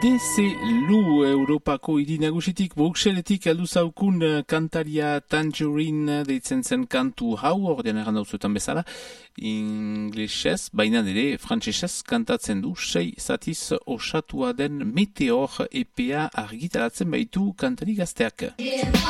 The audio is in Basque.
Dezelu Europako hiri nagusitik Bruxelletik aldu zaukun kantaria Tangerine deitzen zen kantu hau, ordean erran dauzuetan bezala, inglesez, baina ere frantsesez kantatzen du, 6 zatiz osatua den Meteor EPA argitaratzen baitu kantari gazteak.